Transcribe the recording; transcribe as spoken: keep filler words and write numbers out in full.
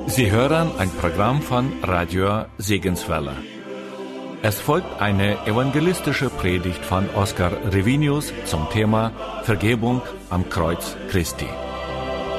Sie hören ein Programm von Radio Segenswelle. Es folgt eine evangelistische Predigt von Oskar Revinius zum Thema Vergebung am Kreuz Christi.